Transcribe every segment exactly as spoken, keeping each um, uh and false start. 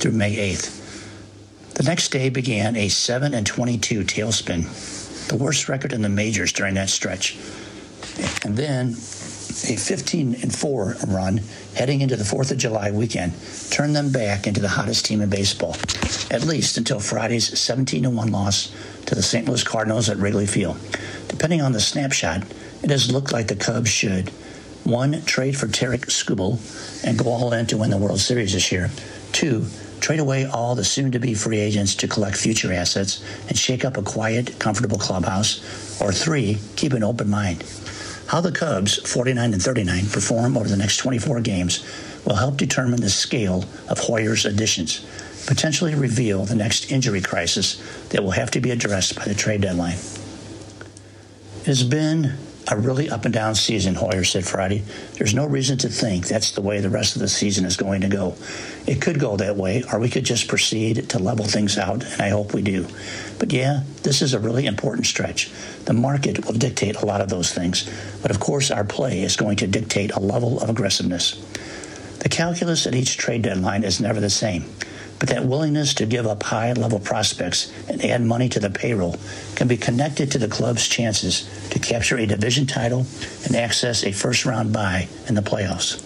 through May eighth. The next day began a seven and twenty-two tailspin, the worst record in the majors during that stretch. And then a fifteen and four run heading into the fourth of July weekend turned them back into the hottest team in baseball, at least until Friday's seventeen to one loss to the Saint Louis Cardinals at Wrigley Field. Depending on the snapshot, it has looked like the Cubs should, one, trade for Tarik Skubal and go all in to win the World Series this year. Two, trade away all the soon-to-be free agents to collect future assets and shake up a quiet, comfortable clubhouse. Or three, keep an open mind. How the Cubs, forty-nine and thirty-nine, perform over the next twenty-four games will help determine the scale of Hoyer's additions, potentially reveal the next injury crisis that will have to be addressed by the trade deadline. It has been a really up-and-down season, Hoyer said Friday. There's no reason to think that's the way the rest of the season is going to go. It could go that way, or we could just proceed to level things out, and I hope we do. But yeah, this is a really important stretch. The market will dictate a lot of those things, but of course our play is going to dictate a level of aggressiveness. The calculus at each trade deadline is never the same, but that willingness to give up high-level prospects and add money to the payroll can be connected to the club's chances to capture a division title and access a first-round bye in the playoffs.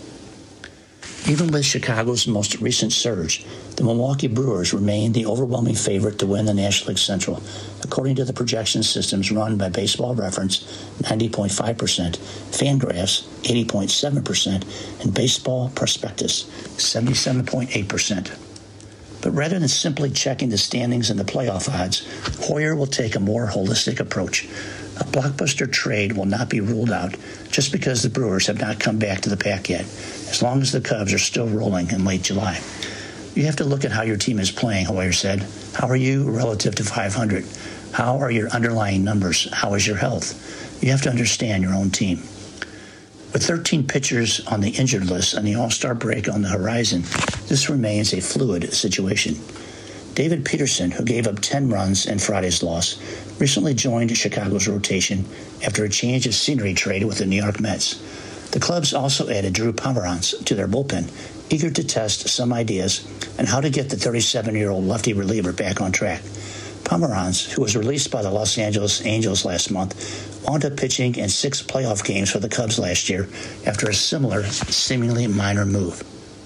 Even with Chicago's most recent surge, the Milwaukee Brewers remain the overwhelming favorite to win the National League Central, according to the projection systems run by Baseball Reference, ninety point five percent, Fangraphs, eighty point seven percent, and Baseball Prospectus, seventy-seven point eight percent. But rather than simply checking the standings and the playoff odds, Hoyer will take a more holistic approach. A blockbuster trade will not be ruled out just because the Brewers have not come back to the pack yet, as long as the Cubs are still rolling in late July. You have to look at how your team is playing, Hoyer said. How are you relative to five hundred? How are your underlying numbers? How is your health? You have to understand your own team. With thirteen pitchers on the injured list and the All-Star break on the horizon, this remains a fluid situation. David Peterson, who gave up ten runs in Friday's loss, recently joined Chicago's rotation after a change of scenery trade with the New York Mets. The Cubs also added Drew Pomeranz to their bullpen, eager to test some ideas on how to get the thirty-seven-year-old lefty reliever back on track. Pomeranz, who was released by the Los Angeles Angels last month, wound up pitching in six playoff games for the Cubs last year after a similar, seemingly minor move.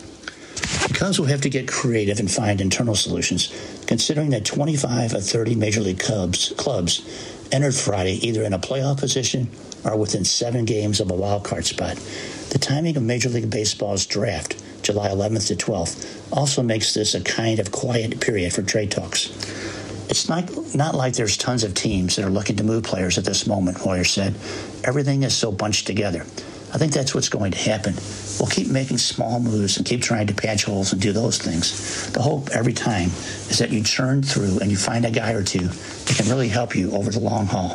The Cubs will have to get creative and find internal solutions, considering that twenty-five of thirty Major League Cubs clubs entered Friday either in a playoff position or within seven games of a wild card spot. The timing of Major League Baseball's draft, July eleventh to twelfth, also makes this a kind of quiet period for trade talks. It's not, not like there's tons of teams that are looking to move players at this moment, Hoyer said. Everything is so bunched together. I think that's what's going to happen. We'll keep making small moves and keep trying to patch holes and do those things. The hope every time is that you churn through and you find a guy or two that can really help you over the long haul.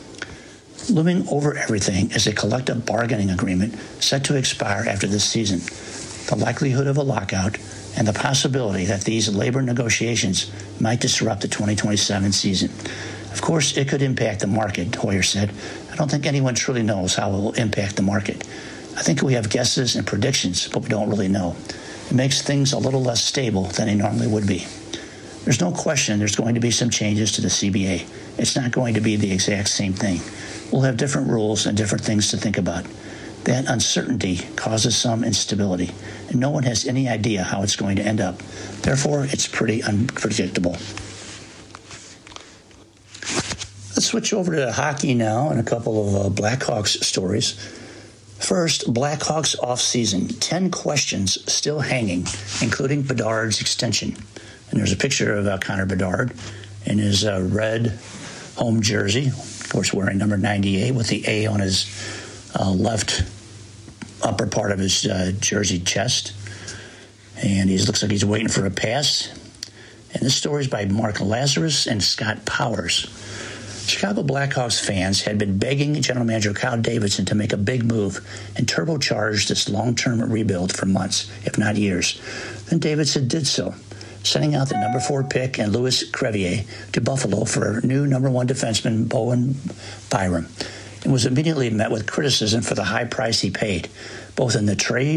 Looming over everything is a collective bargaining agreement set to expire after this season. The likelihood of a lockout and the possibility that these labor negotiations might disrupt the twenty twenty-seven season. Of course, it could impact the market, Hoyer said. I don't think anyone truly knows how it will impact the market. I think we have guesses and predictions, but we don't really know. It makes things a little less stable than they normally would be. There's no question there's going to be some changes to the C B A. It's not going to be the exact same thing. We'll have different rules and different things to think about. That uncertainty causes some instability, and no one has any idea how it's going to end up. Therefore, it's pretty unpredictable. Let's switch over to hockey now and a couple of uh, Blackhawks stories. First, Blackhawks offseason. Ten questions still hanging, including Bedard's extension. And there's a picture of uh, Connor Bedard in his uh, red home jersey, of course wearing number ninety-eight with the A on his uh, left upper part of his uh, jersey chest. And he looks like he's waiting for a pass. And this story is by Mark Lazarus and Scott Powers. Chicago Blackhawks fans had been begging General Manager Kyle Davidson to make a big move and turbocharge this long-term rebuild for months, if not years. Then Davidson did so, sending out the number four pick and Louis Crevier to Buffalo for new number one defenseman Bowen Byram, and was immediately met with criticism for the high price he paid, both in the trade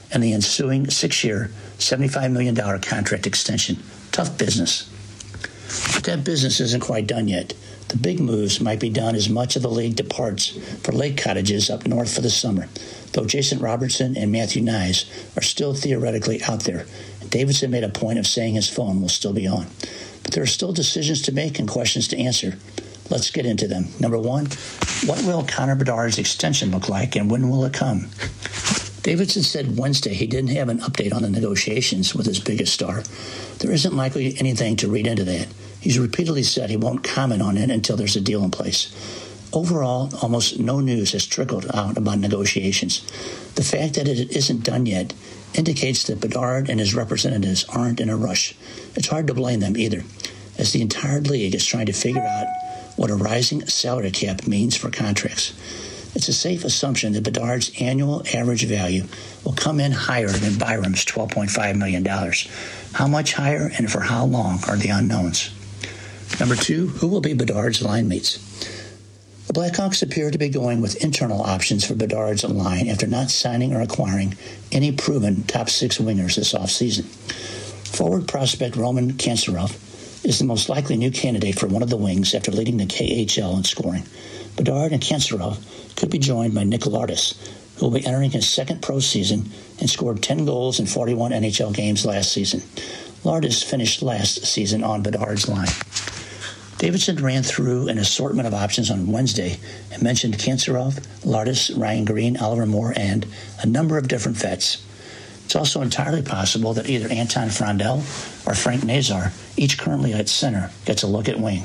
and the ensuing six-year, seventy-five million dollars contract extension. Tough business. But that business isn't quite done yet. The big moves might be done as much of the league departs for lake cottages up north for the summer, though Jason Robertson and Matthew Nyes are still theoretically out there. And Davidson made a point of saying his phone will still be on. But there are still decisions to make and questions to answer. Let's get into them. Number one, what will Connor Bedard's extension look like and when will it come? Davidson said Wednesday he didn't have an update on the negotiations with his biggest star. There isn't likely anything to read into that. He's repeatedly said he won't comment on it until there's a deal in place. Overall, almost no news has trickled out about negotiations. The fact that it isn't done yet indicates that Bedard and his representatives aren't in a rush. It's hard to blame them either, as the entire league is trying to figure out what a rising salary cap means for contracts. It's a safe assumption that Bedard's annual average value will come in higher than Byram's twelve point five million dollars. How much higher and for how long are the unknowns? Number two, who will be Bedard's line mates? The Blackhawks appear to be going with internal options for Bedard's line after not signing or acquiring any proven top six wingers this offseason. Forward prospect Roman Kanserov is the most likely new candidate for one of the wings after leading the K H L in scoring. Bedard and Kanserov could be joined by Nick Lardis, who will be entering his second pro season and scored ten goals in forty-one N H L games last season. Lardis finished last season on Bedard's line. Davidson ran through an assortment of options on Wednesday and mentioned Kanserov, Lardis, Ryan Green, Oliver Moore, and a number of different vets. It's also entirely possible that either Anton Frandel or Frank Nazar, each currently at center, gets a look at wing.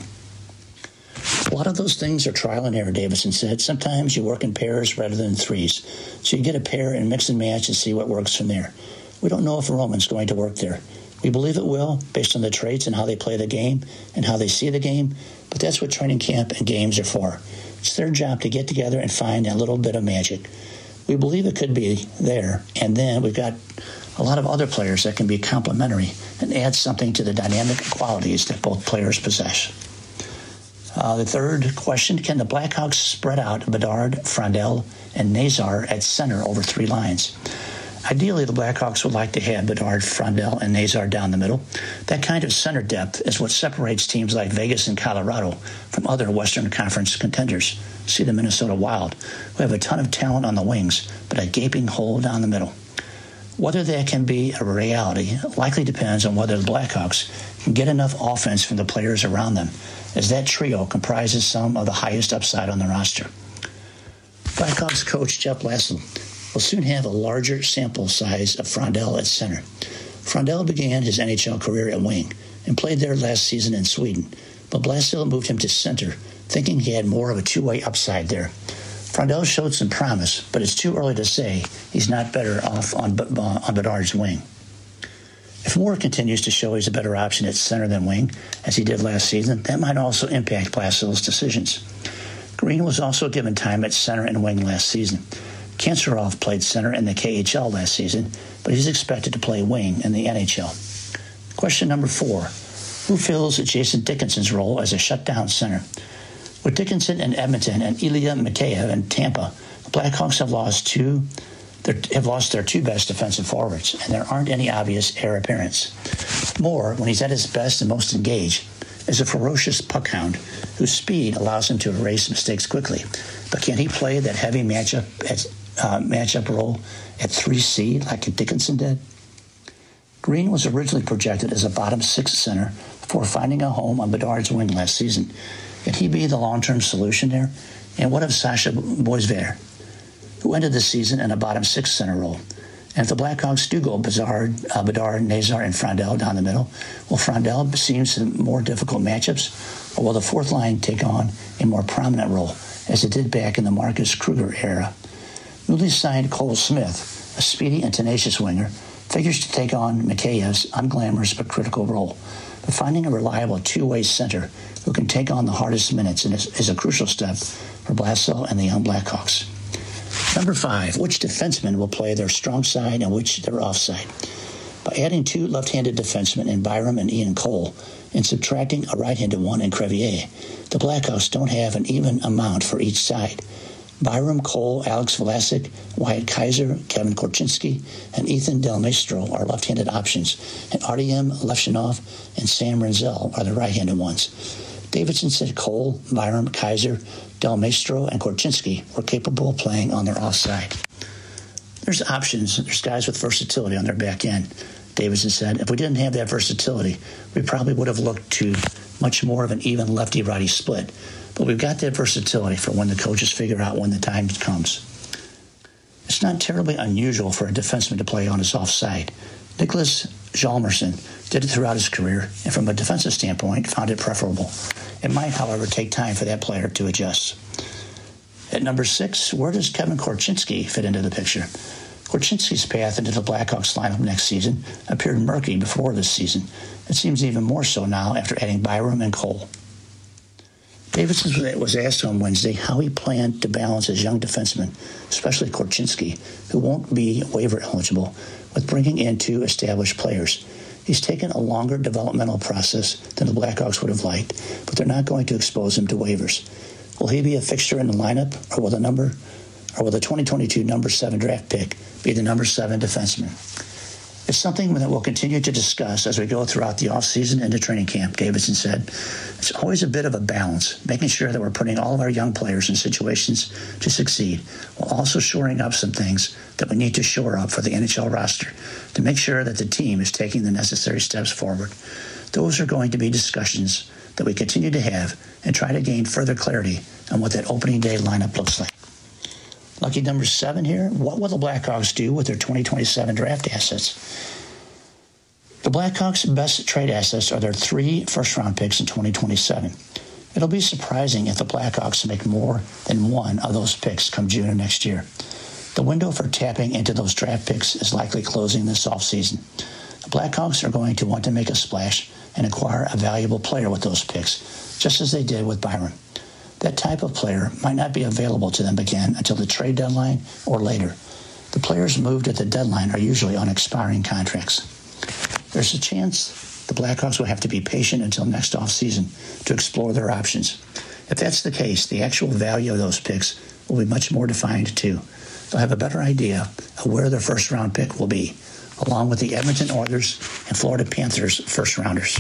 A lot of those things are trial and error, Davidson said. Sometimes you work in pairs rather than threes, so you get a pair and mix and match and see what works from there. We don't know if Roman's going to work there. We believe it will, based on the traits and how they play the game and how they see the game, but that's what training camp and games are for. It's their job to get together and find a little bit of magic. We believe it could be there, and then we've got a lot of other players that can be complementary and add something to the dynamic qualities that both players possess. Uh, the third question, can the Blackhawks spread out Bedard, Frandel, and Nazar at center over three lines? Ideally, the Blackhawks would like to have Bedard, Frandel, and Nazar down the middle. That kind of center depth is what separates teams like Vegas and Colorado from other Western Conference contenders. See the Minnesota Wild, who have a ton of talent on the wings, but a gaping hole down the middle. Whether that can be a reality likely depends on whether the Blackhawks can get enough offense from the players around them, as that trio comprises some of the highest upside on the roster. Blackhawks coach Jeff Blashill will soon have a larger sample size of Frandel at center. Frandel began his N H L career at wing and played there last season in Sweden, but Blashill moved him to center, thinking he had more of a two-way upside there. Frandel showed some promise, but it's too early to say he's not better off on, on Bedard's wing. If Moore continues to show he's a better option at center than wing, as he did last season, that might also impact Blashill's decisions. Green was also given time at center and wing last season. Kanserov played center in the K H L last season, but he's expected to play wing in the N H L. Question number four, who fills Jason Dickinson's role as a shutdown center? With Dickinson in Edmonton and Ilya Mikheyev in Tampa, the Blackhawks have lost two have lost their two best defensive forwards, and there aren't any obvious heir apparents. Moore, when he's at his best and most engaged, is a ferocious puck hound whose speed allows him to erase mistakes quickly. But can he play that heavy matchup at, uh, matchup role at three C like Dickinson did? Green was originally projected as a bottom six center before finding a home on Bedard's wing last season. Can he be the long-term solution there? And what of Sasha Boisvert, who ended the season in a bottom six center role? And if the Blackhawks do go Bedard, uh, Bedard, Nazar, and Frandel down the middle, will Frandel see some more difficult matchups, or will the fourth line take on a more prominent role, as it did back in the Marcus Kruger era? Newly signed Cole Smith, a speedy and tenacious winger, figures to take on Mikheyev's unglamorous but critical role. But finding a reliable two-way center who can take on the hardest minutes is a crucial step for Blashill and the young Blackhawks. Number five, which defensemen will play their strong side and which their offside? By adding two left-handed defensemen in Byram and Ian Cole and subtracting a right-handed one in Crevier, the Blackhawks don't have an even amount for each side. Byram, Cole, Alex Vlasic, Wyatt Kaiser, Kevin Korchinski, and Ethan Del Maestro are left-handed options, and Artyom Levshinov and Sam Renzel are the right-handed ones. Davidson said Cole, Byram, Kaiser, Del Maestro, and Korchinski were capable of playing on their offside. There's options. There's guys with versatility on their back end. Davidson said, if we didn't have that versatility, we probably would have looked to much more of an even lefty-righty split. But we've got that versatility for when the coaches figure out when the time comes. It's not terribly unusual for a defenseman to play on his offside. Nicholas Hjalmarsson did it throughout his career, and from a defensive standpoint, found it preferable. It might, however, take time for that player to adjust. At number six, where does Kevin Korchinski fit into the picture? Korchinski's path into the Blackhawks lineup next season appeared murky before this season. It seems even more so now after adding Byram and Cole. Davidson was asked on Wednesday how he planned to balance his young defensemen, especially Korchinski, who won't be waiver eligible, with bringing in two established players. He's taken a longer developmental process than the Blackhawks would have liked, but they're not going to expose him to waivers. Will he be a fixture in the lineup, or will the number, or will the twenty twenty-two number seven draft pick be the number seven defenseman? It's something that we'll continue to discuss as we go throughout the offseason into training camp, Davidson said. It's always a bit of a balance, making sure that we're putting all of our young players in situations to succeed, while also shoring up some things that we need to shore up for the N H L roster to make sure that the team is taking the necessary steps forward. Those are going to be discussions that we continue to have and try to gain further clarity on what that opening day lineup looks like. Lucky number seven here, what will the Blackhawks do with their twenty twenty-seven draft assets? The Blackhawks' best trade assets are their three first-round picks in twenty twenty-seven. It'll be surprising if the Blackhawks make more than one of those picks come June of next year. The window for tapping into those draft picks is likely closing this offseason. The Blackhawks are going to want to make a splash and acquire a valuable player with those picks, just as they did with Byram. That type of player might not be available to them again until the trade deadline or later. The players moved at the deadline are usually on expiring contracts. There's a chance the Blackhawks will have to be patient until next offseason to explore their options. If that's the case, the actual value of those picks will be much more defined too. They'll have a better idea of where their first-round pick will be, along with the Edmonton Oilers and Florida Panthers first-rounders.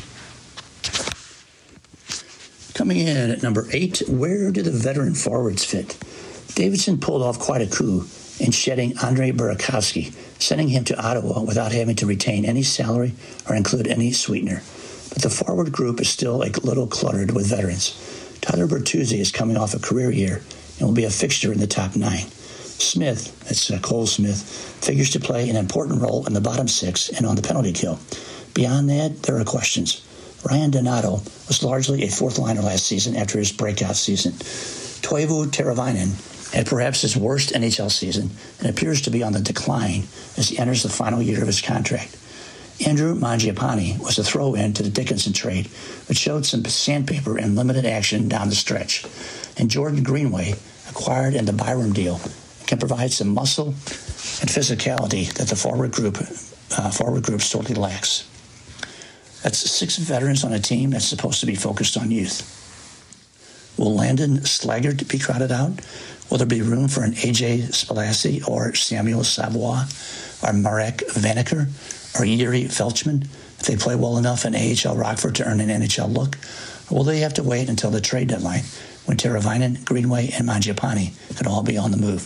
Coming in at number eight, where do the veteran forwards fit? Davidson pulled off quite a coup in shedding Andrei Burakovsky, sending him to Ottawa without having to retain any salary or include any sweetener. But the forward group is still a little cluttered with veterans. Tyler Bertuzzi is coming off a career year and will be a fixture in the top nine. Smith, that's uh, Cole Smith, figures to play an important role in the bottom six and on the penalty kill. Beyond that, there are questions. Ryan Donato was largely a fourth liner last season after his breakout season. Toivo Teravainen had perhaps his worst N H L season and appears to be on the decline as he enters the final year of his contract. Andrew Mangiapane was a throw-in to the Dickinson trade, but showed some sandpaper and limited action down the stretch. And Jordan Greenway, acquired in the Byram deal, can provide some muscle and physicality that the forward group uh, forward group sorely lacks. That's six veterans on a team that's supposed to be focused on youth. Will Landon Slaggert be crowded out? Will there be room for an A J Spalassi or Samuel Savoie or Marek Vanacker or Yuri Felchman if they play well enough in A H L Rockford to earn an N H L look? Or will they have to wait until the trade deadline when Teravainen, Greenway, and Mangiapane could all be on the move?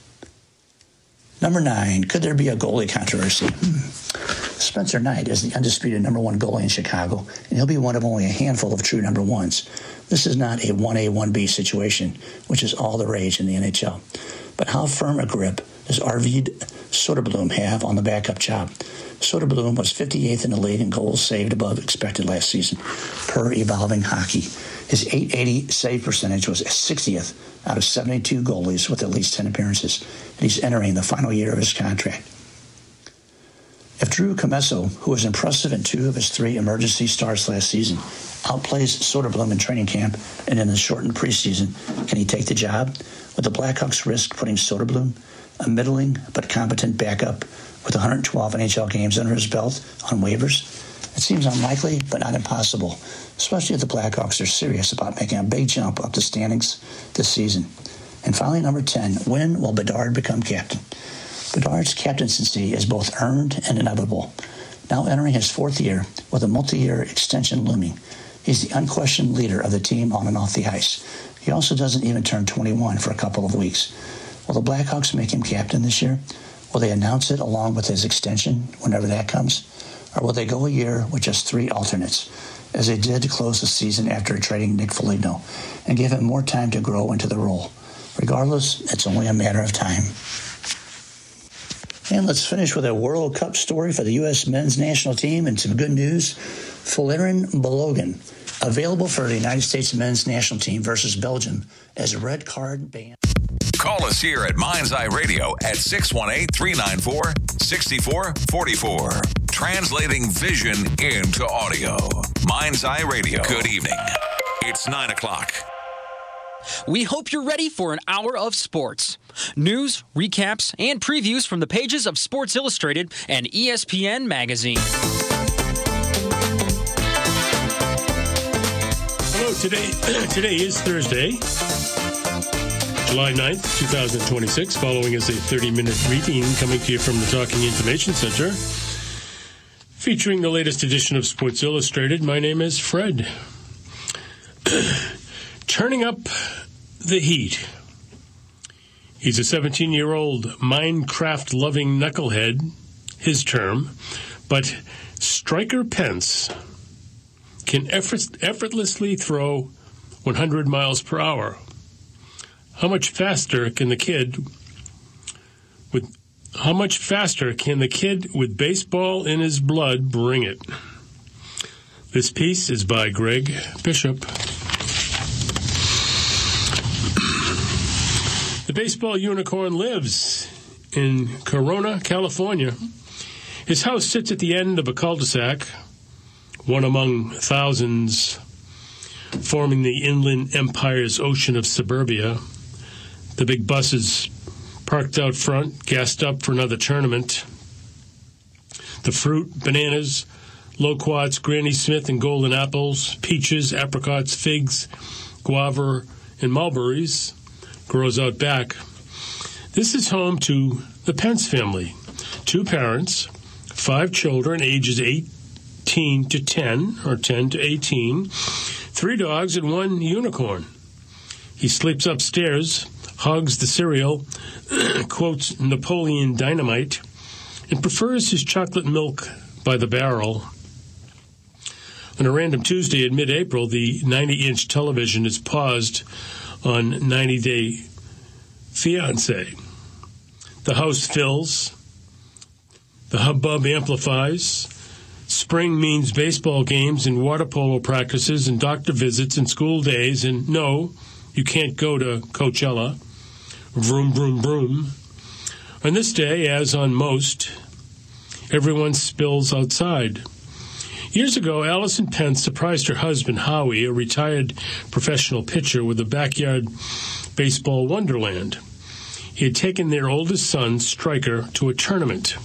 Number nine, could there be a goalie controversy? Hmm. Spencer Knight is the undisputed number one goalie in Chicago, and he'll be one of only a handful of true number ones. This is not a one A, one B situation, which is all the rage in the N H L. But how firm a grip does Arvid Soderblom have on the backup job? Soderblom was fifty-eighth in the league in goals saved above expected last season, per Evolving Hockey. His eight eighty save percentage was sixtieth out of seventy-two goalies with at least ten appearances, and he's entering the final year of his contract. If Drew Commesso, who was impressive in two of his three emergency starts last season, outplays Soderblom in training camp and in the shortened preseason, can he take the job? Would the Blackhawks risk putting Soderblom, a middling but competent backup with one hundred twelve N H L games under his belt, on waivers? It seems unlikely, but not impossible, especially if the Blackhawks are serious about making a big jump up the standings this season. And finally, number ten, when will Bedard become captain? Bedard's captaincy is both earned and inevitable. Now entering his fourth year with a multi-year extension looming, he's the unquestioned leader of the team on and off the ice. He also doesn't even turn twenty-one for a couple of weeks. Will the Blackhawks make him captain this year? Will they announce it along with his extension whenever that comes? Or will they go a year with just three alternates, as they did to close the season after trading Nick Foligno, and give him more time to grow into the role? Regardless, it's only a matter of time. And let's finish with a World Cup story for the U S men's national team and some good news. Folarin Balogun, available for the United States men's national team versus Belgium as a red card ban. Call us here at Mind's Eye Radio at six one eight, three nine four, six four four four. Translating vision into audio. Mind's Eye Radio. Good evening. It's nine o'clock. We hope you're ready for an hour of sports. News, recaps, and previews from the pages of Sports Illustrated and E S P N Magazine. Hello, today, today is Thursday, July ninth, twenty twenty-six. Following is a thirty-minute reading coming to you from the Talking Information Center, featuring the latest edition of Sports Illustrated. My name is Fred. Turning up the heat. He's a seventeen-year-old Minecraft-loving knucklehead, his term, but Striker Pence can effort- effortlessly throw one hundred miles per hour. How much faster can the kid with how much faster can the kid with baseball in his blood bring it? This piece is by Greg Bishop. The baseball unicorn lives in Corona, California. His house sits at the end of a cul-de-sac, one among thousands forming the Inland Empire's ocean of suburbia. The big buses parked out front, gassed up for another tournament. The fruit, bananas, loquats, Granny Smith and golden apples, peaches, apricots, figs, guava, and mulberries grows out back. This is home to the Pence family. Two parents, five children, ages eighteen to ten, or ten to eighteen, three dogs, and one unicorn. He sleeps upstairs, hogs the cereal, quotes Napoleon Dynamite, and prefers his chocolate milk by the barrel. On a random Tuesday in mid-April, the ninety-inch television is paused on ninety Day Fiancé. The house fills. The hubbub amplifies. Spring means baseball games and water polo practices and doctor visits and school days, and no, you can't go to Coachella. Vroom, vroom, vroom. On this day, as on most, everyone spills outside. Years ago, Allison Pence surprised her husband, Howie, a retired professional pitcher, with a backyard baseball wonderland. He had taken their oldest son, Striker, to a tournament.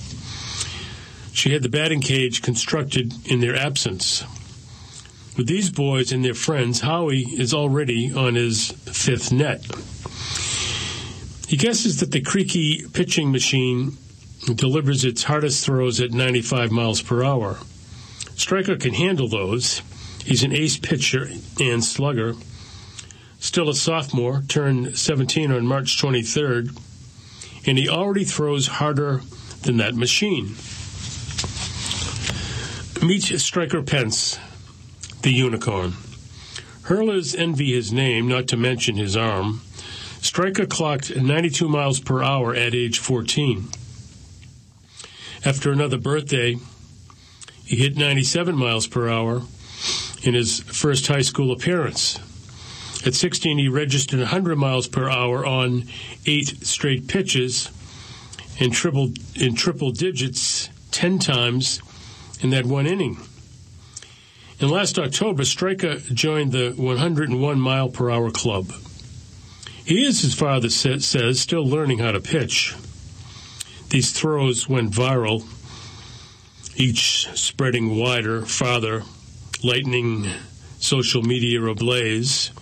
She had the batting cage constructed in their absence. With these boys and their friends, Howie is already on his fifth net. He guesses that the creaky pitching machine delivers its hardest throws at ninety-five miles per hour. Striker can handle those. He's an ace pitcher and slugger. Still a sophomore, turned seventeen on March twenty-third, and he already throws harder than that machine. Meet Striker Pence, the unicorn. Hurlers envy his name, not to mention his arm. Striker clocked ninety-two miles per hour at age fourteen. After another birthday, he hit ninety-seven miles per hour in his first high school appearance. At sixteen, he registered one hundred miles per hour on eight straight pitches and triple in triple digits ten times in that one inning. And last October, Striker joined the one hundred one mile per hour club. He is, his father sa- says, still learning how to pitch. These throws went viral, each spreading wider, farther, lightning social media ablaze.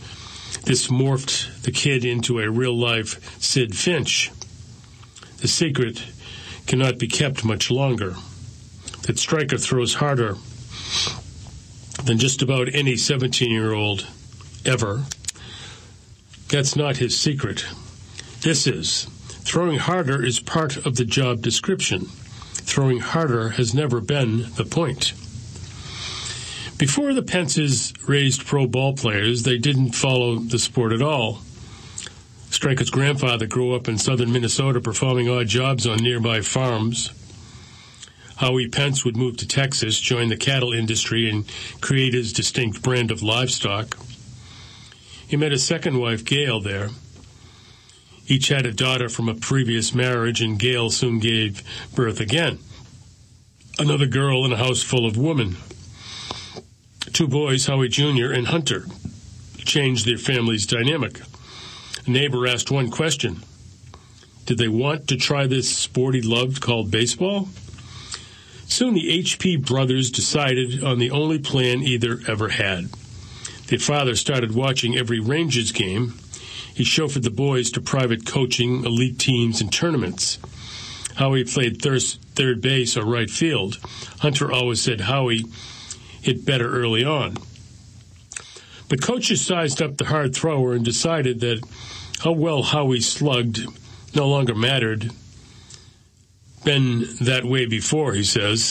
This morphed the kid into a real-life Sid Finch. The secret cannot be kept much longer. That Striker throws harder than just about any seventeen-year-old ever. That's not his secret. This is. Throwing harder is part of the job description. Throwing harder has never been the point. Before the Pences raised pro ball players, they didn't follow the sport at all. Striker's grandfather grew up in southern Minnesota performing odd jobs on nearby farms. Howie Pence would move to Texas, join the cattle industry, and create his distinct brand of livestock. He met his second wife, Gail, there. Each had a daughter from a previous marriage, and Gail soon gave birth again. Another girl in a house full of women. Two boys, Howie Junior and Hunter, changed their family's dynamic. A neighbor asked one question. Did they want to try this sport he loved called baseball? Soon the H P brothers decided on the only plan either ever had. Their father started watching every Rangers game. He chauffeured the boys to private coaching, elite teams, and tournaments. Howie played thir- third base or right field. Hunter always said Howie hit better early on. But coaches sized up the hard thrower and decided that how well Howie slugged no longer mattered. Been that way before, he says.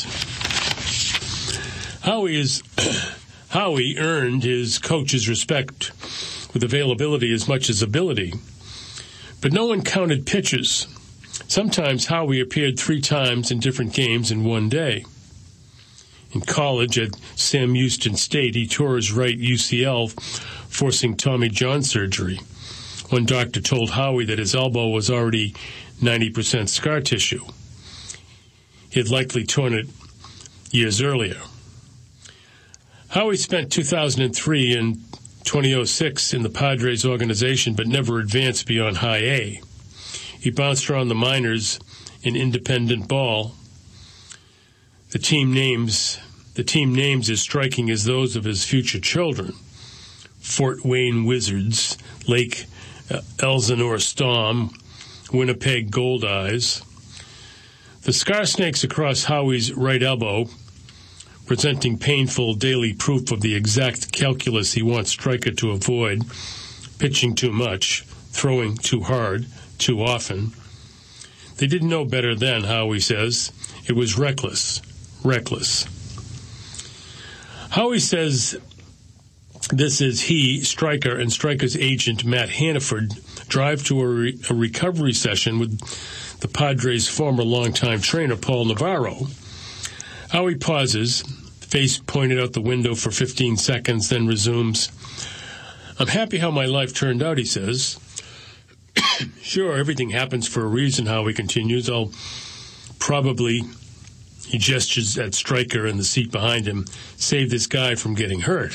Howie is Howie earned his coach's respect with availability as much as ability. But no one counted pitches. Sometimes Howie appeared three times in different games in one day. In college at Sam Houston State, he tore his right U C L, forcing Tommy John surgery. One doctor told Howie that his elbow was already ninety percent scar tissue. He had likely torn it years earlier. Howie spent two thousand three and two thousand six in the Padres organization, but never advanced beyond high A. He bounced around the minors in independent ball. The team names the team names as striking as those of his future children: Fort Wayne Wizards, Lake Elsinore Storm, Winnipeg Goldeyes. The scar snakes across Howie's right elbow, presenting painful daily proof of the exact calculus he wants Striker to avoid: pitching too much, throwing too hard, too often. They didn't know better then, Howie says. It was reckless. Reckless. Howie says this is he, Striker, and Striker's agent, Matt Hannaford, drive to a, re- a recovery session with the Padres' former longtime trainer, Paul Navarro. Howie pauses, face pointed out the window for fifteen seconds, then resumes. I'm happy how my life turned out, he says. Sure, everything happens for a reason, Howie continues. I'll probably, he gestures at Striker in the seat behind him, save this guy from getting hurt.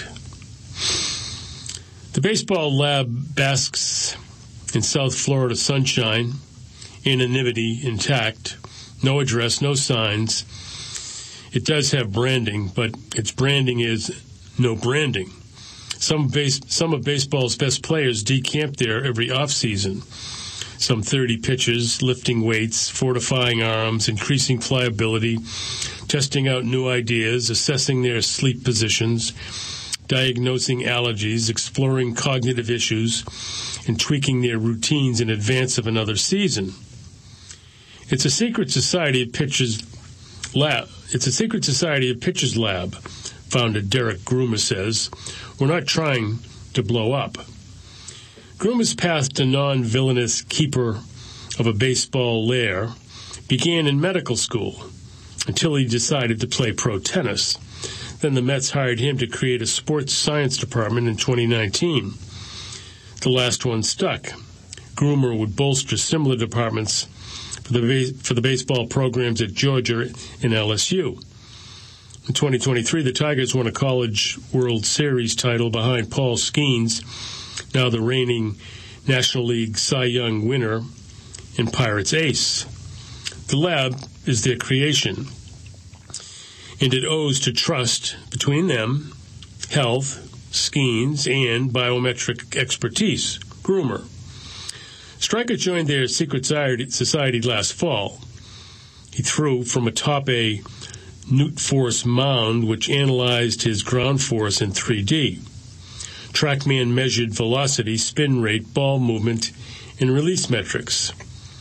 The baseball lab basks in South Florida sunshine, anonymity intact, no address, no signs. It does have branding, but its branding is no branding. Some base, some of baseball's best players decamp there every offseason. Some thirty pitchers, lifting weights, fortifying arms, increasing pliability, testing out new ideas, assessing their sleep positions, diagnosing allergies, exploring cognitive issues, and tweaking their routines in advance of another season. It's a secret society of pitchers lab. It's a secret society of pitchers lab, founder Derek Groomer says. We're not trying to blow up. Groomer's path to non-villainous keeper of a baseball lair began in medical school until he decided to play pro tennis. Then the Mets hired him to create a sports science department in twenty nineteen. The last one stuck. Groomer would bolster similar departments for the, for the baseball programs at Georgia and L S U. In twenty twenty-three, the Tigers won a College World Series title behind Paul Skeens, now the reigning National League Cy Young winner and Pirates ace. The lab is their creation, and it owes to trust between them, health, schemes, and biometric expertise. Groomer. Stryker joined their secret society last fall. He threw from atop a Newt Force mound, which analyzed his ground force in three D. TrackMan measured velocity, spin rate, ball movement, and release metrics.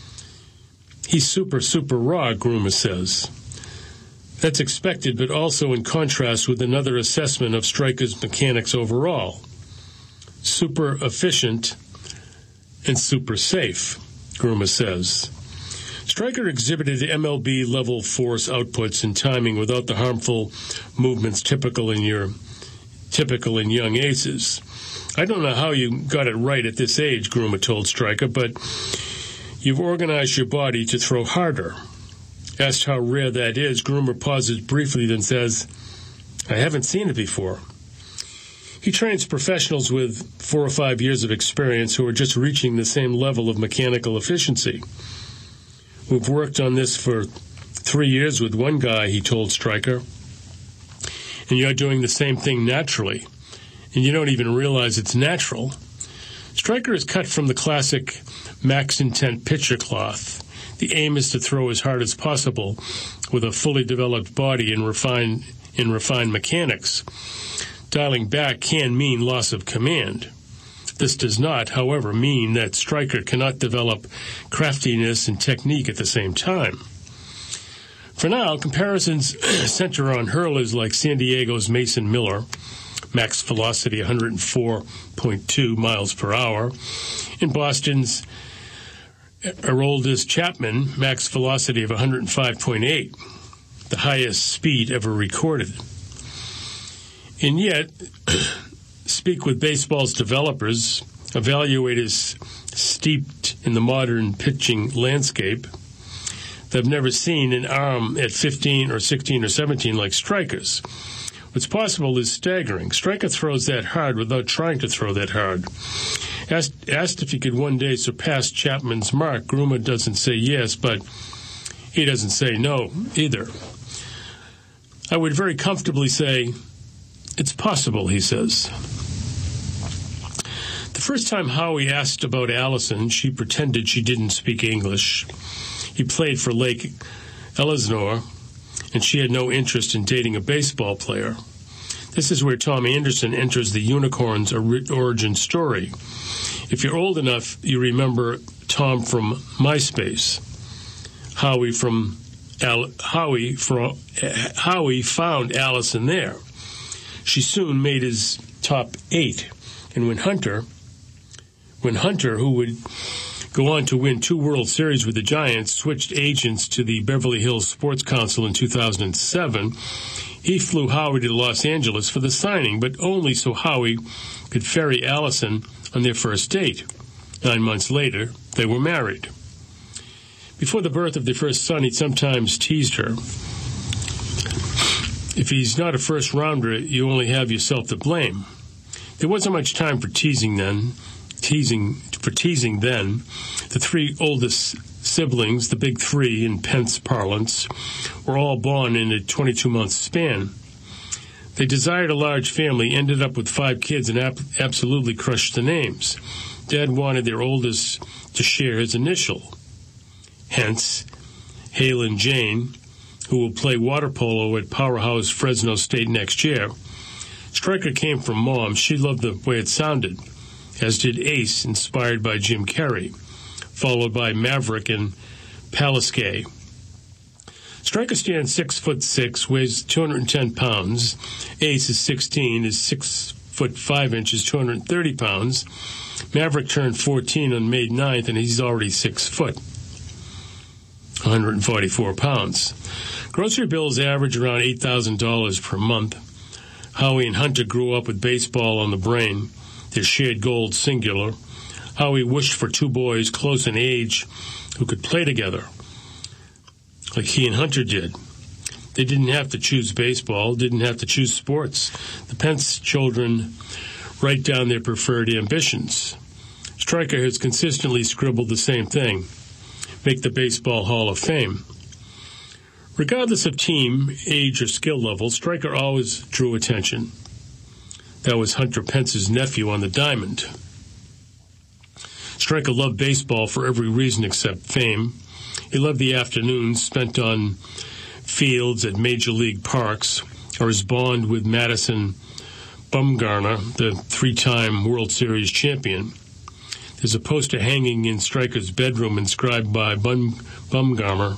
He's super, super raw, Groomer says. That's expected, but also in contrast with another assessment of Stryker's mechanics overall. Super efficient and super safe, Groomer says. Stryker exhibited M L B-level force outputs and timing without the harmful movements typical in your typical in young aces. I don't know how you got it right at this age, Groomer told Stryker, but you've organized your body to throw harder. Asked how rare that is, Groomer pauses briefly, then says, I haven't seen it before. He trains professionals with four or five years of experience who are just reaching the same level of mechanical efficiency. We've worked on this for three years with one guy, he told Stryker, and you're doing the same thing naturally, and you don't even realize it's natural. Stryker is cut from the classic max intent pitcher cloth. The aim is to throw as hard as possible with a fully developed body and refined, in refined mechanics. Dialing back can mean loss of command. This does not, however, mean that Stryker cannot develop craftiness and technique at the same time. For now, comparisons center on hurlers like San Diego's Mason Miller, max velocity one hundred four point two miles per hour, and Boston's Aroldis Chapman, max velocity of one hundred five point eight, the highest speed ever recorded. And yet, speak with baseball's developers, evaluators steeped in the modern pitching landscape. They've never seen an arm at fifteen or sixteen or seventeen like Stryker's. What's possible is staggering. Stryker throws that hard without trying to throw that hard. Asked, asked if he could one day surpass Chapman's mark, Groomer doesn't say yes, but he doesn't say no either. I would very comfortably say, it's possible, he says. The first time Howie asked about Allison, she pretended she didn't speak English. He played for Lake Elsinore, and she had no interest in dating a baseball player. This is where Tom Anderson enters the Unicorns' origin story. If you're old enough, you remember Tom from MySpace. Howie from Al- Howie from Howie found Allison there. She soon made his top eight, and when Hunter, when Hunter, who would go on to win two World Series with the Giants, switched agents to the Beverly Hills Sports Council in two thousand seven, he flew Howie to Los Angeles for the signing, but only so Howie could ferry Allison on their first date. Nine months later, they were married. Before the birth of their first son, he sometimes teased her. If he's not a first-rounder, you only have yourself to blame. There wasn't much time for teasing then. Teasing for teasing then. The three oldest siblings, the big three in Pence parlance, were all born in a twenty-two-month span. They desired a large family, ended up with five kids, and ap- absolutely crushed the names. Dad wanted their oldest to share his initial. Hence, Halen Jane, who will play water polo at Powerhouse Fresno State next year. Stryker came from Mom. She loved the way it sounded, as did Ace, inspired by Jim Carrey, followed by Maverick and Palisque. Stryker stands six foot six, weighs two hundred ten pounds. Ace is sixteen, is six foot five inches, two hundred thirty pounds. Maverick turned fourteen on May ninth, and he's already six foot, one hundred forty-four pounds. Grocery bills average around eight thousand dollars per month. Howie and Hunter grew up with baseball on the brain, their shared goal singular. Howie wished for two boys close in age who could play together, like he and Hunter did. They didn't have to choose baseball, didn't have to choose sports. The Pence children write down their preferred ambitions. Stryker has consistently scribbled the same thing: make the Baseball Hall of Fame. Regardless of team, age, or skill level, Stryker always drew attention. That was Hunter Pence's nephew on the diamond. Striker loved baseball for every reason except fame. He loved the afternoons spent on fields at major league parks, or his bond with Madison Bumgarner, the three-time World Series champion. There's a poster hanging in Striker's bedroom inscribed by Bum, Bumgarner,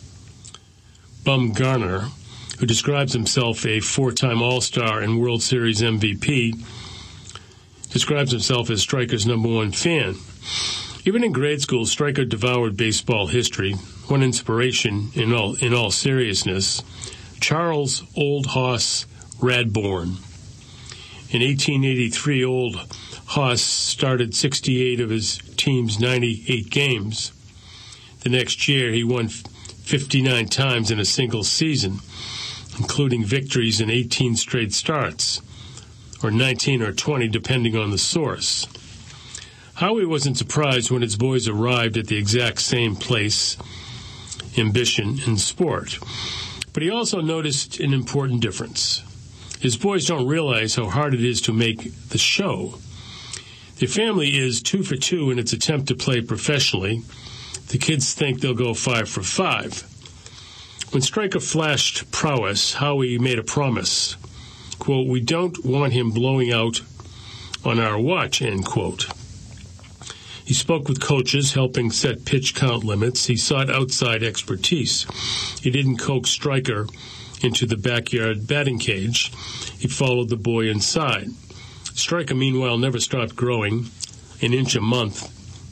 Bumgarner, who describes himself a four-time All-Star and World Series M V P, describes himself as Striker's number one fan. Even in grade school, Striker devoured baseball history. One inspiration, in all in all seriousness, Charles Old Hoss Radbourne. In eighteen eighty-three, Old Hoss started sixty-eight of his team's ninety-eight games. The next year, he won fifty-nine times in a single season, including victories in eighteen straight starts, or nineteen or twenty, depending on the source. Howie wasn't surprised when his boys arrived at the exact same place, ambition, and sport. But he also noticed an important difference. His boys don't realize how hard it is to make the show. Their family is two for two in its attempt to play professionally. The kids think they'll go five for five. When Striker flashed prowess, Howie made a promise. Quote, "We don't want him blowing out on our watch," end quote. He spoke with coaches, helping set pitch count limits. He sought outside expertise. He didn't coax Striker into the backyard batting cage. He followed the boy inside. Striker, meanwhile, never stopped growing, an inch a month,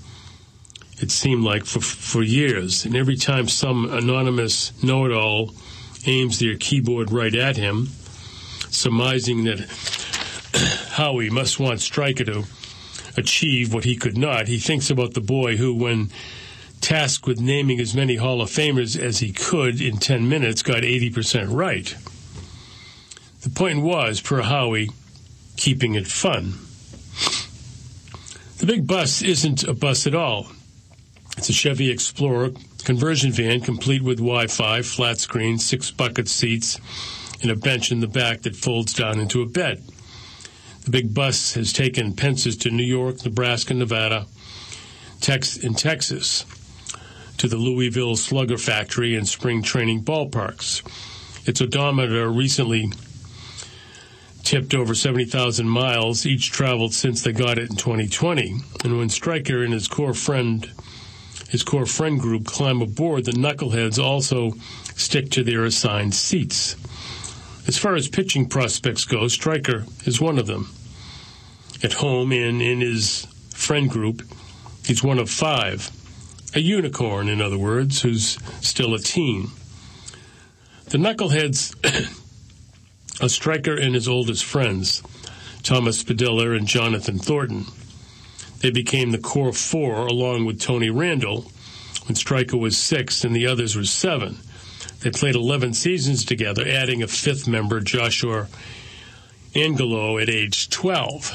it seemed like, for, for years. And every time some anonymous know-it-all aims their keyboard right at him, surmising that Howie must want Striker to achieve what he could not, he thinks about the boy who, when tasked with naming as many Hall of Famers as he could in ten minutes, got eighty percent right. The point was, per Howie, keeping it fun. The big bus isn't a bus at all. It's a Chevy Explorer conversion van complete with Wi-Fi, flat screen, six bucket seats, and a bench in the back that folds down into a bed. The big bus has taken Pence's to New York, Nebraska, Nevada, Tex- and Texas, to the Louisville Slugger Factory and spring training ballparks. Its odometer recently tipped over seventy thousand miles, each traveled since they got it in twenty twenty. And when Striker and his core friend, his core friend group climb aboard, the knuckleheads also stick to their assigned seats. As far as pitching prospects go, Striker is one of them. At home and in his friend group, he's one of five. A unicorn, in other words, who's still a teen. The knuckleheads are Striker and his oldest friends, Thomas Padilla and Jonathan Thornton. They became the core four along with Tony Randall when Striker was six and the others were seven. They played eleven seasons together, adding a fifth member, Joshua Angelo, at age twelve.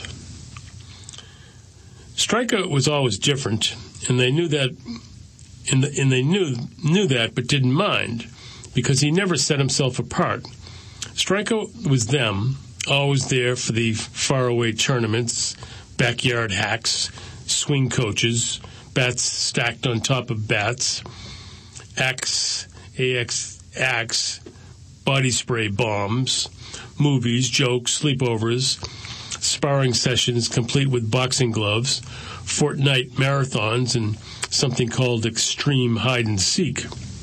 Striker was always different, and they knew that, and, the, and they knew knew that, but didn't mind, because he never set himself apart. Striker was them, always there for the faraway tournaments, backyard hacks, swing coaches, bats stacked on top of bats, axe, A X, axe, body spray bombs, movies, jokes, sleepovers, sparring sessions complete with boxing gloves, fortnight marathons, and something called extreme hide-and-seek.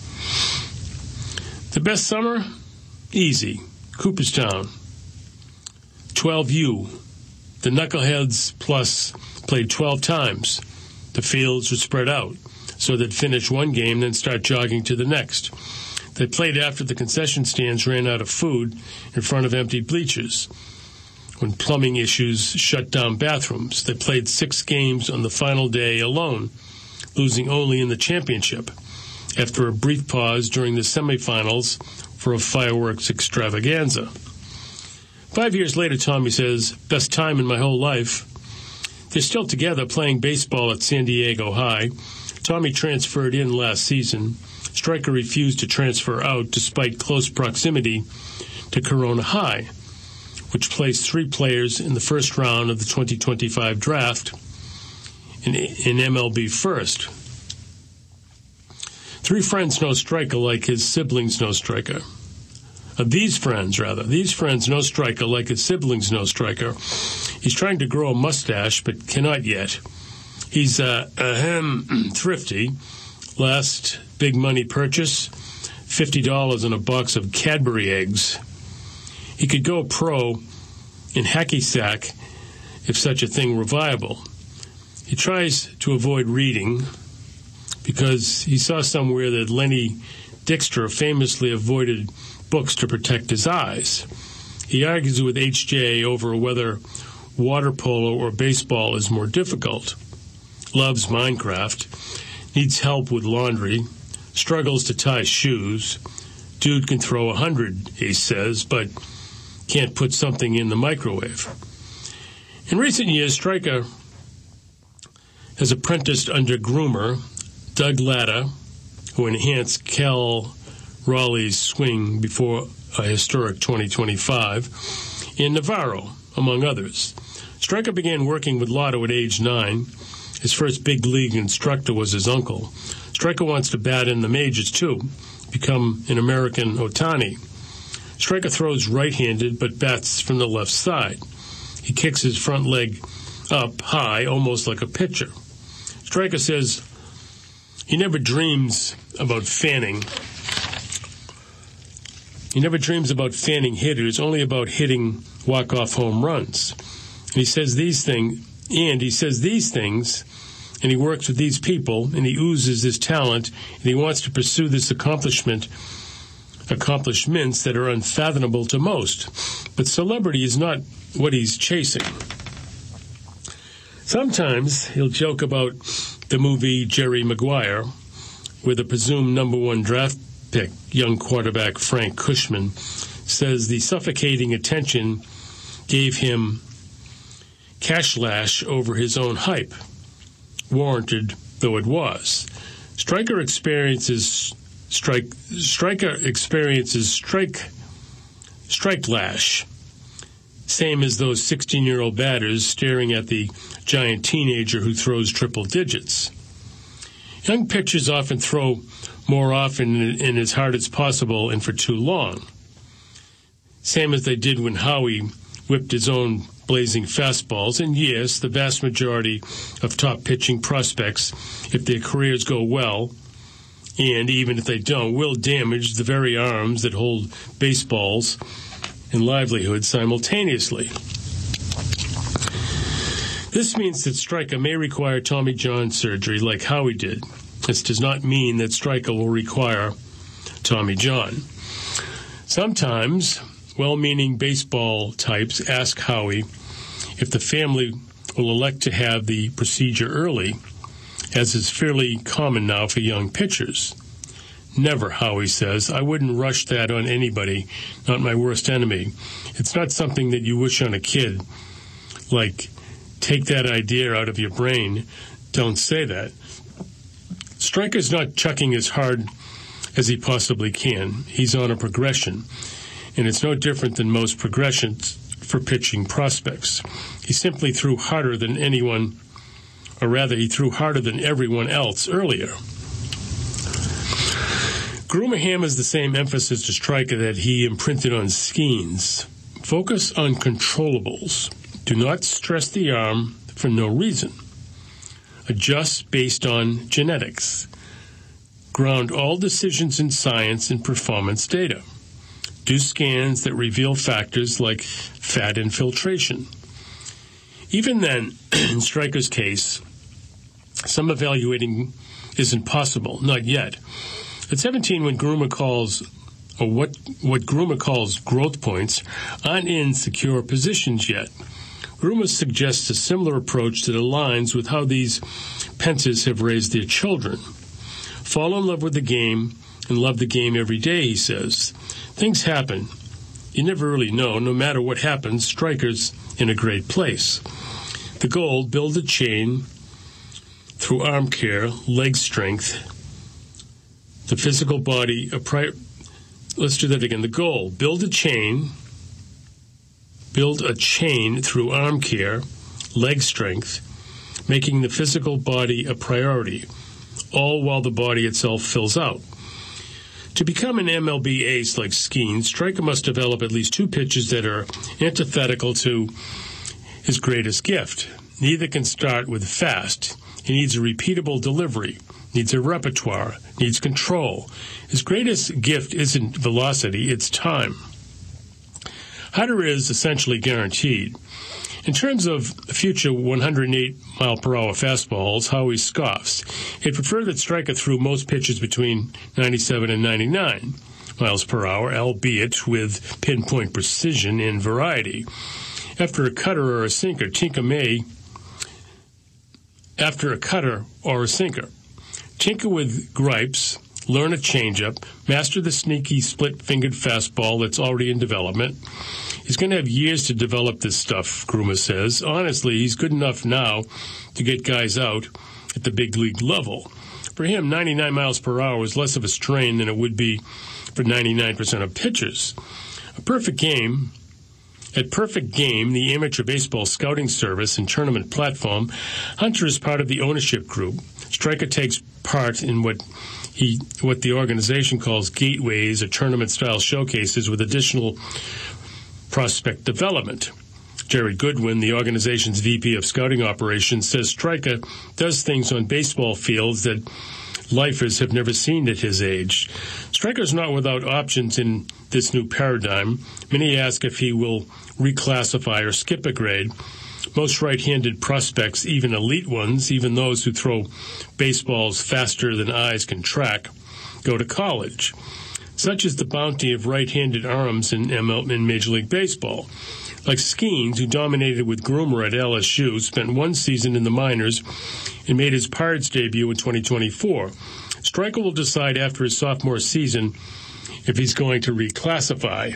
The best summer? Easy. Cooperstown. twelve U. The Knuckleheads Plus played twelve times. The fields were spread out, so they'd finish one game, then start jogging to the next. They played after the concession stands ran out of food in front of empty bleachers, when plumbing issues shut down bathrooms. They played six games on the final day alone, losing only in the championship, after a brief pause during the semifinals for a fireworks extravaganza. Five years later, Tommy says, best time in my whole life. They're still together playing baseball at San Diego High. Tommy transferred in last season. Striker refused to transfer out despite close proximity to Corona High. which placed three players in the first round of the twenty twenty-five draft in, in M L B First. Three friends know Striker like his siblings know Striker. Uh, these friends, rather. These friends know Striker like his siblings know Striker. He's trying to grow a mustache, but cannot yet. He's uh, ahem, thrifty. Last big money purchase, fifty dollars on a box of Cadbury eggs. He could go pro in hacky sack if such a thing were viable. He tries to avoid reading because he saw somewhere that Lenny Dykstra famously avoided books to protect his eyes. He argues with H J over whether water polo or baseball is more difficult. Loves Minecraft, needs help with laundry, struggles to tie shoes. Dude can throw a hundred, Ace says, but can't put something in the microwave. In recent years, Striker has apprenticed under groomer Doug Latta, who enhanced Cal Raleigh's swing before a historic twenty twenty-five, and Navarro, among others. Striker began working with Latta at age nine. His first big league instructor was his uncle. Striker wants to bat in the majors, too, become an American Ohtani. Striker throws right-handed, but bats from the left side. He kicks his front leg up high, almost like a pitcher. Striker says he never dreams about fanning. He never dreams about fanning hitters, only about hitting walk-off home runs. And he says these things, and he says these things, and he works with these people, and he oozes this talent, and he wants to pursue this accomplishment, accomplishments that are unfathomable to most. But celebrity is not what he's chasing. Sometimes he'll joke about the movie Jerry Maguire, where the presumed number one draft pick, young quarterback Frank Cushman, says the suffocating attention gave him cash lash over his own hype, warranted though it was. Striker experiences strike. Striker experiences strike. Strike lash, same as those sixteen-year-old batters staring at the giant teenager who throws triple digits. Young pitchers often throw more often and as hard as possible and for too long, same as they did when Howie whipped his own blazing fastballs. And yes, the vast majority of top pitching prospects, if their careers go well, and even if they don't, will damage the very arms that hold baseballs and livelihood simultaneously. This means that Striker may require Tommy John surgery like Howie did. This does not mean that Striker will require Tommy John. Sometimes well-meaning baseball types ask Howie if the family will elect to have the procedure early, as is fairly common now for young pitchers. Never, Howie says. I wouldn't rush that on anybody, not my worst enemy. It's not something that you wish on a kid. Like, take that idea out of your brain. Don't say that. Striker's not chucking as hard as he possibly can. He's on a progression, and it's no different than most progressions for pitching prospects. He simply threw harder than anyone, or rather he threw harder than everyone else earlier. Groomer hammers the same emphasis to Striker that he imprinted on Skeens. Focus on controllables. Do not stress the arm for no reason. Adjust based on genetics. Ground all decisions in science and performance data. Do scans that reveal factors like fat infiltration. Even then, in Striker's case, some evaluating isn't possible, not yet. At seventeen, when Groomer calls, or what, what Groomer calls growth points, aren't in secure positions yet. Groomer suggests a similar approach that aligns with how these Pences have raised their children. Fall in love with the game and love the game every day, he says. Things happen. You never really know. No matter what happens, Striker's in a great place. The goal, build a chain through arm care, leg strength, the physical body. A pri- Let's do that again. The goal, build a chain build a chain through arm care, leg strength, making the physical body a priority, all while the body itself fills out. To become an M L B ace like Skeens, Striker must develop at least two pitches that are antithetical to his greatest gift. Neither can start with fast. He needs a repeatable delivery, needs a repertoire, needs control. His greatest gift isn't velocity, it's time. Hunter is essentially guaranteed. In terms of future one hundred eight mile per hour fastballs, Howie scoffs. He'd prefer that Striker threw most pitches between ninety-seven and ninety-nine miles per hour, albeit with pinpoint precision and variety. After a cutter or a sinker, Tinker may, after a cutter or a sinker, tinker with gripes, learn a changeup, master the sneaky split-fingered fastball that's already in development. He's going to have years to develop this stuff, Gruma says. Honestly, he's good enough now to get guys out at the big league level. For him, ninety-nine miles per hour is less of a strain than it would be for ninety-nine percent of pitchers. A perfect game, at Perfect Game, the amateur baseball scouting service and tournament platform, Hunter is part of the ownership group. Striker takes part in what he, what the organization calls gateways or tournament-style showcases with additional prospect development. Jared Goodwin, the organization's V P of Scouting Operations, says Striker does things on baseball fields that lifers have never seen at his age. Striker's not without options in this new paradigm. Many ask if he will reclassify or skip a grade. Most right-handed prospects, even elite ones, even those who throw baseballs faster than eyes can track, go to college. Such is the bounty of right-handed arms in, M L, in Major League Baseball. Like Skeens, who dominated with Groomer at L S U, spent one season in the minors and made his Pirates debut in twenty twenty-four. Striker will decide after his sophomore season if he's going to reclassify.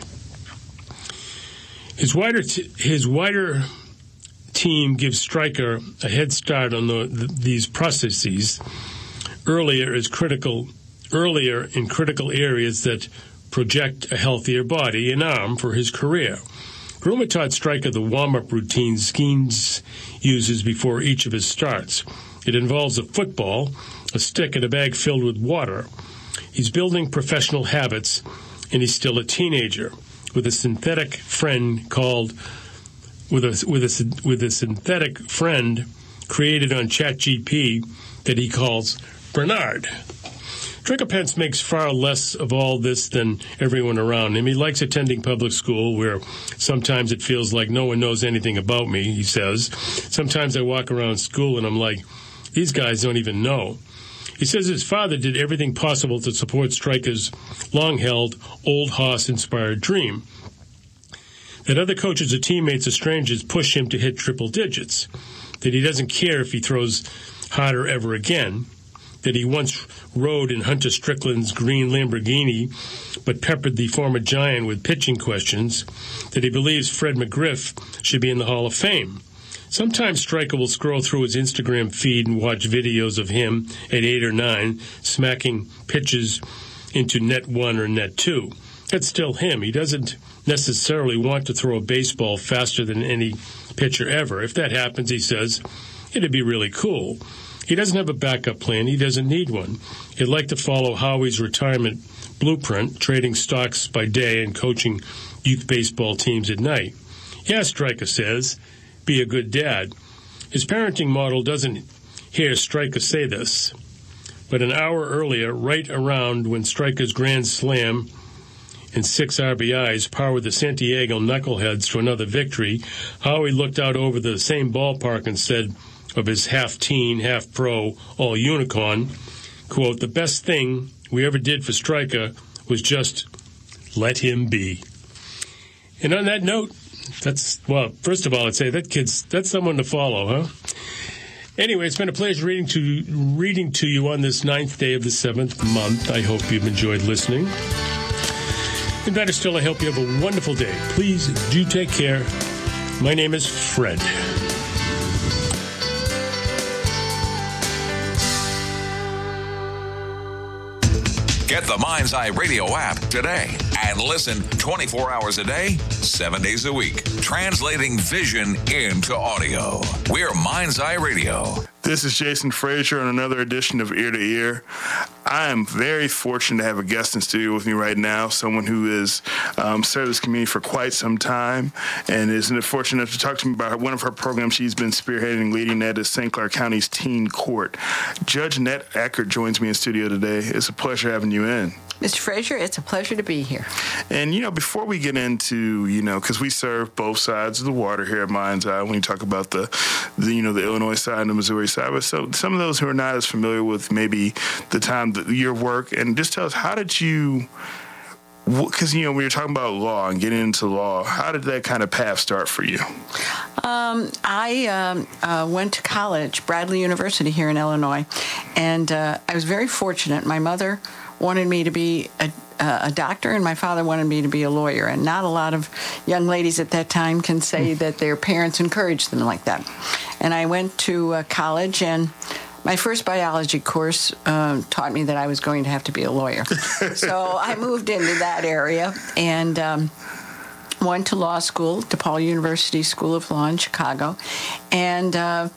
His wider, t- his wider team gives Striker a head start on the, the, these processes earlier is critical. earlier in critical areas that project a healthier body and arm for his career. Gruma taught Striker the warm-up routine Skeens uses before each of his starts. It involves a football, a stick, and a bag filled with water. He's building professional habits, and he's still a teenager, with a synthetic friend called, with a, with a, with a synthetic friend created on ChatGPT that he calls Bernard. Striker Pence makes far less of all this than everyone around him. He likes attending public school, where sometimes it feels like no one knows anything about me, he says. Sometimes I walk around school and I'm like, these guys don't even know. He says his father did everything possible to support Striker's long-held, old hoss-inspired dream. That other coaches or teammates or strangers push him to hit triple digits. That he doesn't care if he throws harder ever again. That he once rode in Hunter Strickland's green Lamborghini, but peppered the former Giant with pitching questions, that he believes Fred McGriff should be in the Hall of Fame. Sometimes Striker will scroll through his Instagram feed and watch videos of him at eight or nine smacking pitches into net one or net two. That's still him. He doesn't necessarily want to throw a baseball faster than any pitcher ever. If that happens, he says, it'd be really cool. He doesn't have a backup plan. He doesn't need one. He'd like to follow Howie's retirement blueprint, trading stocks by day and coaching youth baseball teams at night. Yeah, Striker says, be a good dad. His parenting model doesn't hear Striker say this. But an hour earlier, right around when Striker's grand slam and six R B Is powered the Santiago Knuckleheads to another victory, Howie looked out over the same ballpark and said, of his half-teen, half-pro, all-unicorn, quote, the best thing we ever did for Striker was just let him be. And on that note, that's, well, first of all, I'd say that kid's, that's someone to follow, huh? Anyway, it's been a pleasure reading to, reading to you on this ninth day of the seventh month. I hope you've enjoyed listening. And better still, I hope you have a wonderful day. Please do take care. My name is Fred. Get the Mind's Eye Radio app today and listen twenty-four hours a day, seven days a week. Translating vision into audio. We're Mind's Eye Radio. This is Jason Frazier on another edition of Ear to Ear. I am very fortunate to have a guest in studio with me right now, someone who has um, served this community for quite some time and is fortunate enough to talk to me about one of her programs she's been spearheading and leading. That is Saint Clair County's Teen Court. Judge Annette Eckert joins me in studio today. It's a pleasure having you in. Mister Frazier, it's a pleasure to be here. And, you know, before we get into, you know, because we serve both sides of the water here at Mind's Eye when you talk about the, the, you know, the Illinois side and the Missouri side. But so some of those who are not as familiar with maybe the time, that your work, and just tell us, how did you, because, you know, when you're talking about law and getting into law, how did that kind of path start for you? Um, I um, uh, went to college, Bradley University here in Illinois, and uh, I was very fortunate. My mother wanted me to be a, uh, a doctor, and my father wanted me to be a lawyer. And not a lot of young ladies at that time can say that their parents encouraged them like that. And I went to uh, college, and my first biology course uh, taught me that I was going to have to be a lawyer. So I moved into that area and um, went to law school, DePaul University School of Law in Chicago, and uh,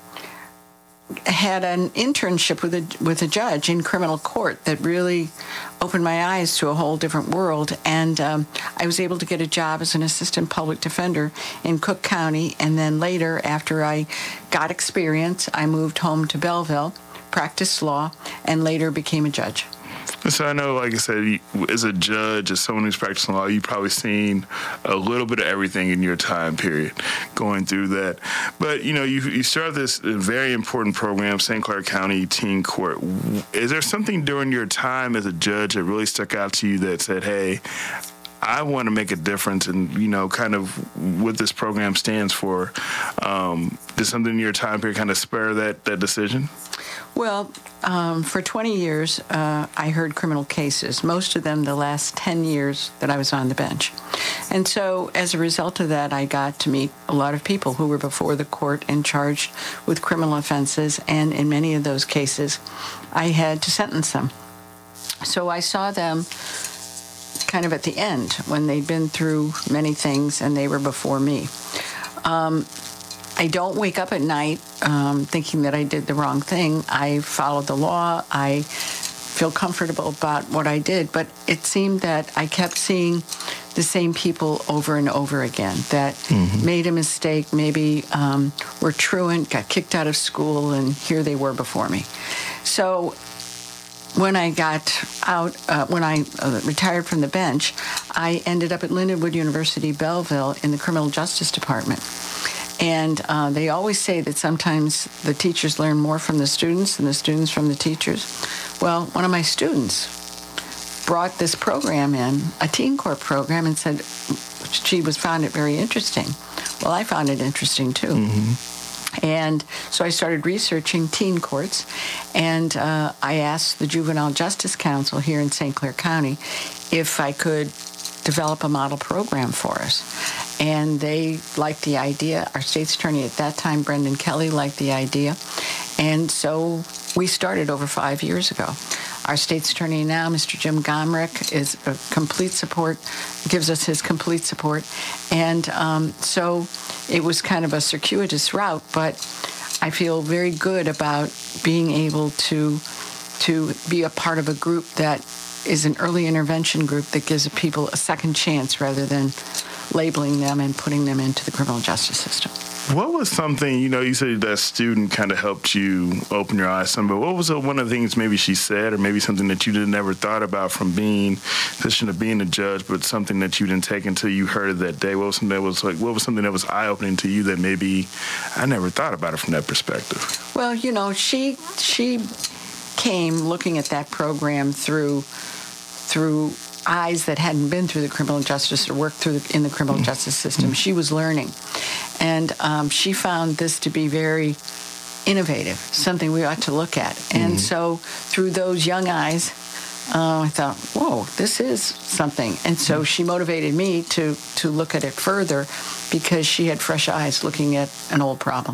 had an internship with a with a judge in criminal court that really opened my eyes to a whole different world. And um, I was able to get a job as an assistant public defender in Cook County. And then later, after I got experience, I moved home to Belleville, practiced law, and later became a judge. So I know, like I said, as a judge, as someone who's practicing law, you've probably seen a little bit of everything in your time period going through that. But, you know, you, you started this very important program, Saint Clair County Teen Court. Is there something during your time as a judge that really stuck out to you that said, hey, I want to make a difference and, you know, kind of what this program stands for? Um, did something in your time period kind of spur that, that decision? Well, um, for twenty years, uh, I heard criminal cases, most of them the last ten years that I was on the bench. And so as a result of that, I got to meet a lot of people who were before the court and charged with criminal offenses. And in many of those cases, I had to sentence them. So I saw them kind of at the end when they'd been through many things and they were before me. Um, I don't wake up at night um, thinking that I did the wrong thing. I followed the law. I feel comfortable about what I did. But it seemed that I kept seeing the same people over and over again that mm-hmm. made a mistake, maybe um, were truant, got kicked out of school, and here they were before me. So when I got out, uh, when I uh, retired from the bench, I ended up at Lindenwood University, Belleville, in the Criminal Justice Department. And uh, they always say that sometimes the teachers learn more from the students than the students from the teachers. Well, one of my students brought this program in, a teen court program, and said she was found it very interesting. Well, I found it interesting, too. Mm-hmm. And so I started researching teen courts, and uh, I asked the Juvenile Justice Council here in Saint Clair County if I could develop a model program for us. And they liked the idea. Our state's attorney at that time, Brendan Kelly, liked the idea. And so we started over five years ago. Our state's attorney now, Mister Jim Gomrick, is a complete support, gives us his complete support. And um, so it was kind of a circuitous route, but I feel very good about being able to to be a part of a group that is an early intervention group that gives people a second chance rather than labeling them and putting them into the criminal justice system. What was something, you know, you said that student kind of helped you open your eyes some, but what was one of the things maybe she said, or maybe something that you didn't ever thought about from being, position of being a judge, but something that you didn't take until you heard it that day? What was something that was like, what was something that was eye-opening to you that maybe I never thought about it from that perspective? Well, you know, she she came looking at that program through through eyes that hadn't been through the criminal justice or worked through the, in the criminal justice system. She was learning. And um, she found this to be very innovative, something we ought to look at. And mm-hmm. so through those young eyes, uh, I thought, whoa, this is something. And so mm-hmm. she motivated me to, to look at it further because she had fresh eyes looking at an old problem.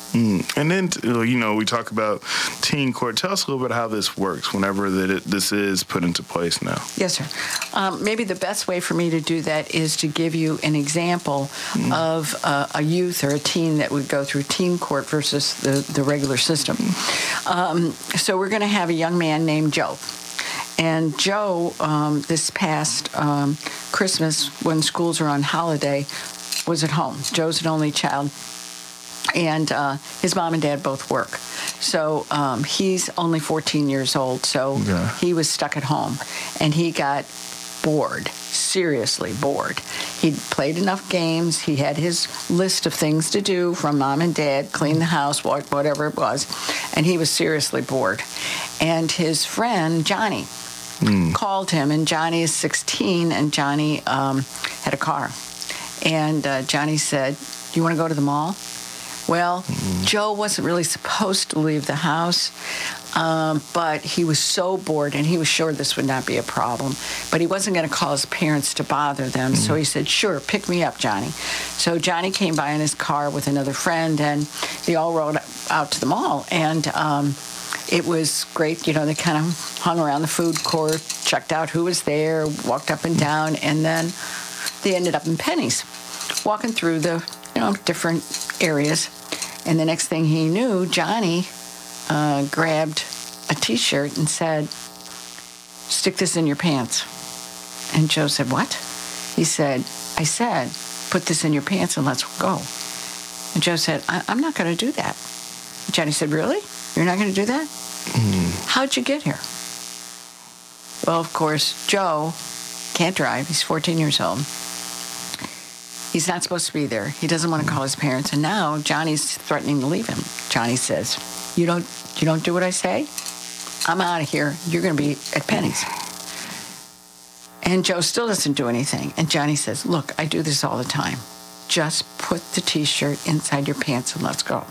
Mm. And then, you know, we talk about teen court. Tell us a little bit how this works whenever that it, this is put into place now. Yes, sir. Um, maybe the best way for me to do that is to give you an example mm. of uh, a youth or a teen that would go through teen court versus the, the regular system. Um, so we're going to have a young man named Joe. And Joe, um, this past um, Christmas, when schools are on holiday, was at home. Joe's an only child. And uh, his mom and dad both work. So um, he's only fourteen years old, so yeah. he was stuck at home. And he got bored, seriously bored. He'd played enough games. He had his list of things to do from mom and dad, clean the house, whatever it was. And he was seriously bored. And his friend, Johnny, mm. called him. And Johnny is sixteen, and Johnny um, had a car. And uh, Johnny said, "Do you want to go to the mall?" Well, mm-hmm. Joe wasn't really supposed to leave the house, um, but he was so bored, and he was sure this would not be a problem. But he wasn't going to call his parents to bother them, mm-hmm. so he said, "Sure, pick me up, Johnny." So Johnny came by in his car with another friend, and they all rode out to the mall. And um, it was great. You know, they kind of hung around the food court, checked out who was there, walked up and down, and then they ended up in Penny's, walking through the, you know, different areas. And the next thing he knew, Johnny uh, grabbed a T-shirt and said, "Stick this in your pants." And Joe said, "What?" He said, "I said, put this in your pants and let's go." And Joe said, I- I'm not going to do that. And Johnny said, "Really? You're not going to do that? Mm. How'd you get here?" Well, of course, Joe can't drive. He's fourteen years old. He's not supposed to be there. He doesn't want to call his parents. And now Johnny's threatening to leave him. Johnny says, you don't you don't do what I say? I'm out of here. You're going to be at Penny's. And Joe still doesn't do anything. And Johnny says, "Look, I do this all the time. Just put the T-shirt inside your pants and let's go."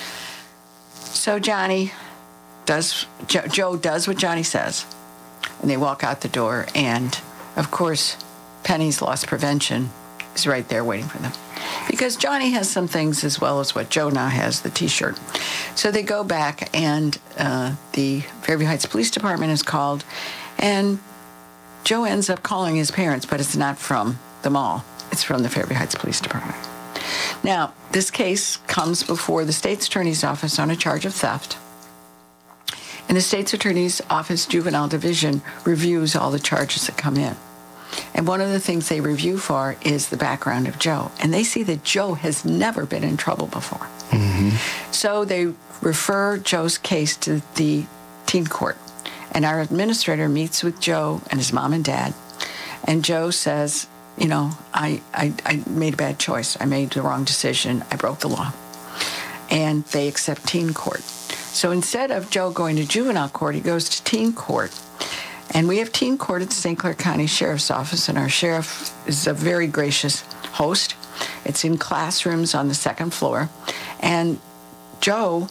So Johnny does, Joe, Joe does what Johnny says. And they walk out the door. And, of course, Penny's Loss Prevention is right there waiting for them. Because Johnny has some things as well as what Joe now has, the T-shirt. So they go back, and uh, the Fairview Heights Police Department is called, and Joe ends up calling his parents, but it's not from the mall. It's from the Fairview Heights Police Department. Now, this case comes before the State's Attorney's Office on a charge of theft. And the State's Attorney's Office Juvenile Division reviews all the charges that come in. And one of the things they review for is the background of Joe. And they see that Joe has never been in trouble before. Mm-hmm. So they refer Joe's case to the teen court. And our administrator meets with Joe and his mom and dad. And Joe says, you know, I, I, I made a bad choice. I made the wrong decision. I broke the law. And they accept teen court. So instead of Joe going to juvenile court, he goes to teen court. And we have teen court at the Saint Clair County Sheriff's Office, and our sheriff is a very gracious host. It's in classrooms on the second floor. And Joe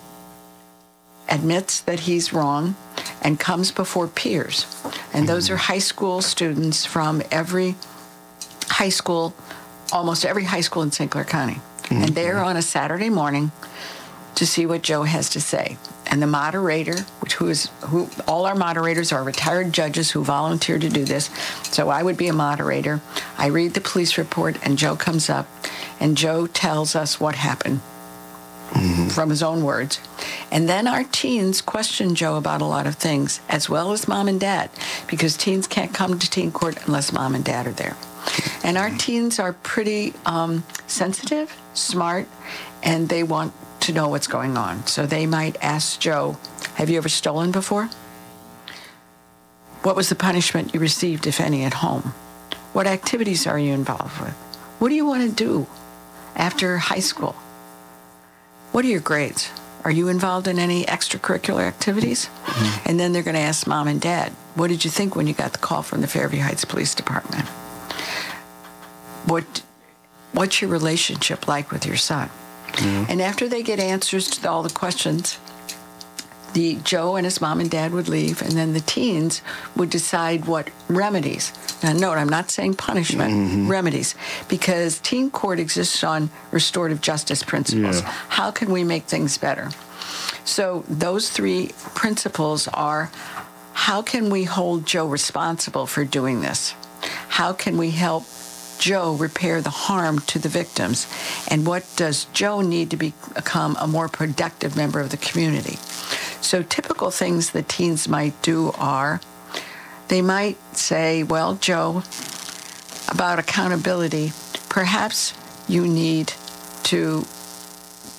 admits that he's wrong and comes before peers. And those are high school students from every high school, almost every high school in Saint Clair County. Mm-hmm. And they're on a Saturday morning to see what Joe has to say. And the moderator, which who is who all our moderators are retired judges who volunteer to do this. So I would be a moderator. I read the police report, and Joe comes up, and Joe tells us what happened mm-hmm. from his own words. And then our teens question Joe about a lot of things, as well as mom and dad, because teens can't come to teen court unless mom and dad are there. And our teens are pretty um, sensitive, smart, and they want to know what's going on. So they might ask Joe, have you ever stolen before? What was the punishment you received, if any, at home? What activities are you involved with? What do you want to do after high school? What are your grades? Are you involved in any extracurricular activities? Mm-hmm. And then they're going to ask mom and dad, what did you think when you got the call from the Fairview Heights Police Department? What, what's your relationship like with your son? Mm-hmm. And after they get answers to all the questions, the Joe and his mom and dad would leave, and then the teens would decide what remedies. Now, note, I'm not saying punishment, mm-hmm. remedies, because teen court exists on restorative justice principles. Yeah. How can we make things better? So those three principles are, how can we hold Joe responsible for doing this? How can we help Joe repair the harm to the victims? And what does Joe need to be, become a more productive member of the community? So typical things that teens might do are, they might say, well, Joe, about accountability, perhaps you need to